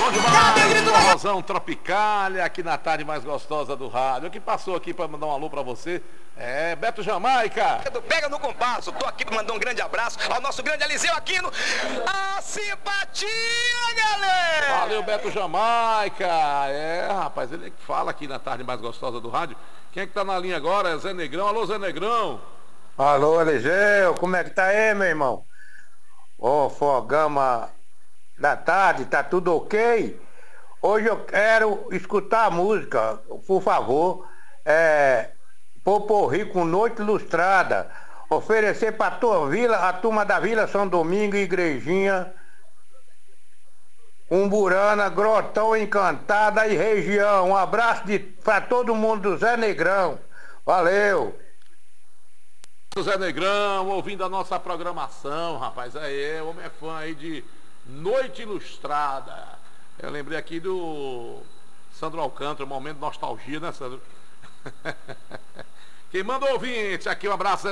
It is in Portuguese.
Bom demais, forrozão Tropicália, aqui na tarde mais gostosa do rádio. O que passou aqui para mandar um alô para você é Beto Jamaica. Pega no compasso, tô aqui para mandar um grande abraço ao nosso grande Eliseu Aquino. A simpatia, galera! Valeu, Beto Jamaica. É, rapaz, ele que fala aqui na tarde mais gostosa do rádio. Quem é que tá na linha agora? É Zé Negrão. Alô, Zé Negrão. Alô, Eliseu, como é que tá aí, meu irmão? Ô, fogama da tarde, tá tudo ok? Hoje eu quero escutar a música, por favor. Poporri com Noite Ilustrada. Oferecer pra tua vila, a turma da Vila São Domingo, Igrejinha, Umburana, Grotão Encantada e região. Um abraço pra todo mundo do Zé Negrão. Valeu! Zé Negrão, ouvindo a nossa programação, rapaz. Aí, o homem é fã aí de Noite Ilustrada. Eu lembrei aqui do Sandro Alcântara, um momento de nostalgia, né, Sandro? Quem manda ouvinte, aqui um abraço, Zé